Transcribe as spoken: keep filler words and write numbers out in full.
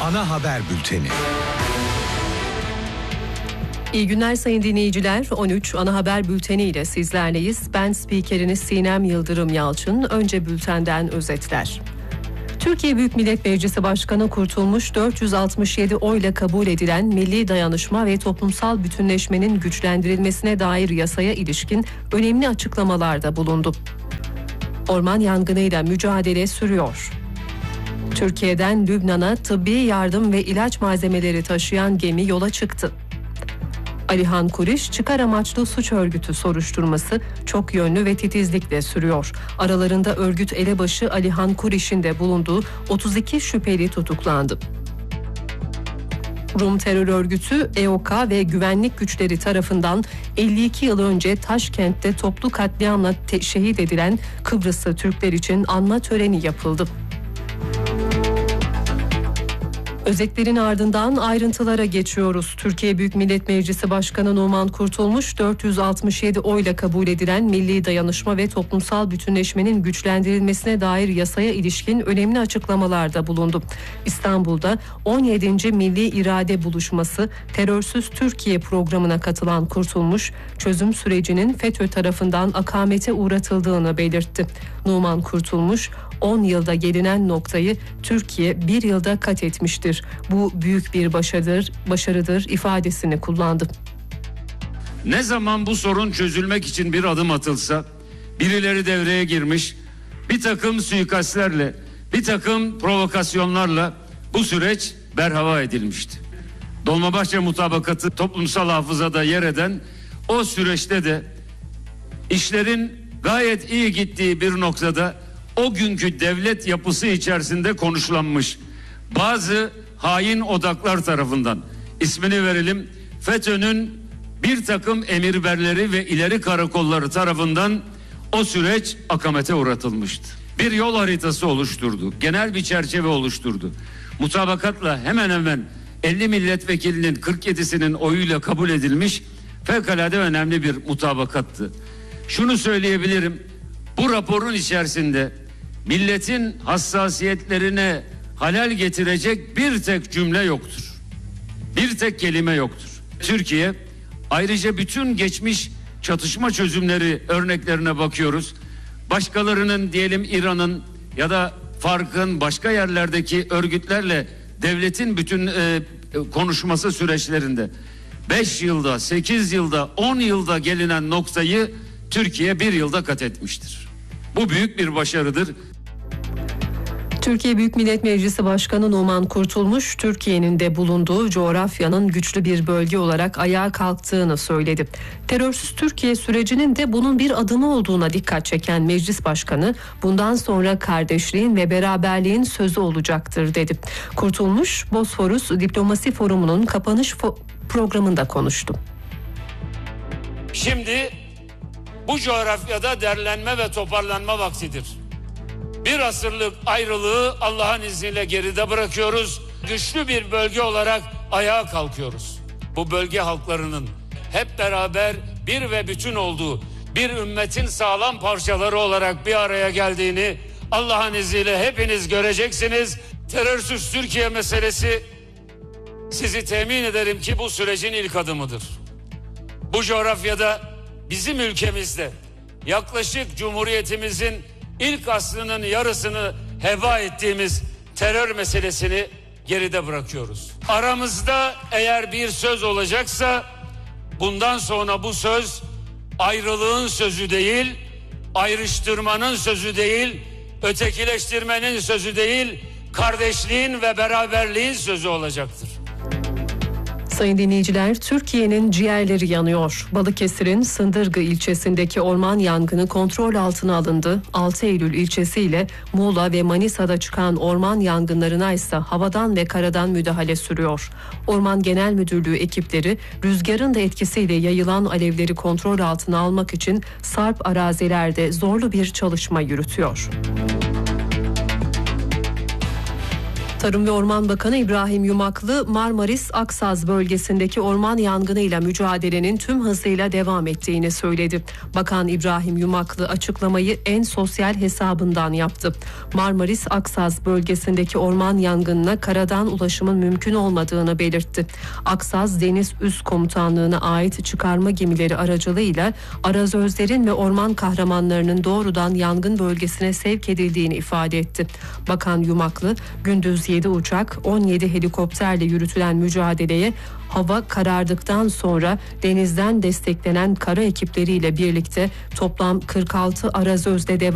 Ana haber bülteni. İyi günler sayın dinleyiciler. on üç Ana Haber Bülteni ile sizlerleyiz. Ben spikeriniz Sinem Yıldırım Yalçın. Önce bültenden özetler. Türkiye Büyük Millet Meclisi Başkanı Kurtulmuş, dört yüz altmış yedi oyla kabul edilen Milli Dayanışma ve Toplumsal Bütünleşmenin güçlendirilmesine dair yasaya ilişkin önemli açıklamalarda bulundu. Orman yangınıyla mücadele sürüyor. Türkiye'den Lübnan'a tıbbi yardım ve ilaç malzemeleri taşıyan gemi yola çıktı. Alihan Kuriş, çıkar amaçlı suç örgütü soruşturması çok yönlü ve titizlikle sürüyor. Aralarında örgüt elebaşı Alihan Kuriş'in de bulunduğu otuz iki şüpheli tutuklandı. Rum terör örgütü E O K ve güvenlik güçleri tarafından elli iki yıl önce Taşkent'te toplu katliamla te- şehit edilen Kıbrıslı Türkler için anma töreni yapıldı. Özetlerin ardından ayrıntılara geçiyoruz. Türkiye Büyük Millet Meclisi Başkanı Numan Kurtulmuş, dört yüz altmış yedi oyla kabul edilen Milli Dayanışma ve Toplumsal Bütünleşmenin güçlendirilmesine dair yasaya ilişkin önemli açıklamalarda bulundu. İstanbul'da on yedinci Milli İrade Buluşması Terörsüz Türkiye programına katılan Kurtulmuş, çözüm sürecinin FETÖ tarafından akamete uğratıldığını belirtti. Numan Kurtulmuş, on yılda gelinen noktayı Türkiye bir yılda kat etmiştir. Bu büyük bir başarıdır, başarıdır ifadesini kullandı. Ne zaman bu sorun çözülmek için bir adım atılsa, birileri devreye girmiş, bir takım suikastlerle, bir takım provokasyonlarla bu süreç berhava edilmişti. Dolmabahçe mutabakatı toplumsal hafızada yer eden o süreçte de işlerin gayet iyi gittiği bir noktada o günkü devlet yapısı içerisinde konuşlanmış bazı hain odaklar tarafından, ismini verelim, FETÖ'nün bir takım emirberleri ve ileri karakolları tarafından o süreç akamete uğratılmıştı. Bir yol haritası oluşturdu, genel bir çerçeve oluşturdu. Mutabakatla hemen hemen elli milletvekilinin kırk yedisinin oyuyla kabul edilmiş fevkalade önemli bir mutabakattı. Şunu söyleyebilirim, bu raporun içerisinde milletin hassasiyetlerine halel getirecek bir tek cümle yoktur. Bir tek kelime yoktur. Türkiye ayrıca bütün geçmiş çatışma çözümleri örneklerine bakıyoruz. Başkalarının, diyelim İran'ın ya da Fark'ın başka yerlerdeki örgütlerle devletin bütün e, konuşması süreçlerinde beş yılda, sekiz yılda, on yılda gelinen noktayı Türkiye bir yılda kat etmiştir. Bu büyük bir başarıdır. Türkiye Büyük Millet Meclisi Başkanı Numan Kurtulmuş, Türkiye'nin de bulunduğu coğrafyanın güçlü bir bölge olarak ayağa kalktığını söyledi. Terörsüz Türkiye sürecinin de bunun bir adımı olduğuna dikkat çeken Meclis Başkanı, bundan sonra kardeşliğin ve beraberliğin sözü olacaktır dedi. Kurtulmuş, Bosforus Diplomasi Forumu'nun kapanış fo- programında konuştu. Şimdi bu coğrafyada derlenme ve toparlanma vaktidir. Bir asırlık ayrılığı Allah'ın izniyle geride bırakıyoruz. Güçlü bir bölge olarak ayağa kalkıyoruz. Bu bölge halklarının hep beraber bir ve bütün olduğu bir ümmetin sağlam parçaları olarak bir araya geldiğini Allah'ın izniyle hepiniz göreceksiniz. Terörsüz Türkiye meselesi, sizi temin ederim ki bu sürecin ilk adımıdır. Bu coğrafyada, bizim ülkemizde yaklaşık Cumhuriyetimizin ilk asrının yarısını heba ettiğimiz terör meselesini geride bırakıyoruz. Aramızda eğer bir söz olacaksa bundan sonra bu söz ayrılığın sözü değil, ayrıştırmanın sözü değil, ötekileştirmenin sözü değil, kardeşliğin ve beraberliğin sözü olacaktır. Sayın dinleyiciler, Türkiye'nin ciğerleri yanıyor. Balıkesir'in Sındırgı ilçesindeki orman yangını kontrol altına alındı. altı Eylül ilçesi ile Muğla ve Manisa'da çıkan orman yangınlarına ise havadan ve karadan müdahale sürüyor. Orman Genel Müdürlüğü ekipleri rüzgarın da etkisiyle yayılan alevleri kontrol altına almak için sarp arazilerde zorlu bir çalışma yürütüyor. Tarım ve Orman Bakanı İbrahim Yumaklı, Marmaris Aksaz bölgesindeki orman yangınıyla mücadelenin tüm hızıyla devam ettiğini söyledi. Bakan İbrahim Yumaklı açıklamayı en sosyal hesabından yaptı. Marmaris Aksaz bölgesindeki orman yangınına karadan ulaşımın mümkün olmadığını belirtti. Aksaz Deniz Üst Komutanlığı'na ait çıkarma gemileri aracılığıyla arazözlerin ve orman kahramanlarının doğrudan yangın bölgesine sevk edildiğini ifade etti. Bakan Yumaklı, gündüz yedi uçak, on yedi helikopterle yürütülen mücadeleye hava karardıktan sonra denizden desteklenen kara ekipleriyle birlikte toplam kırk altı arazözde devam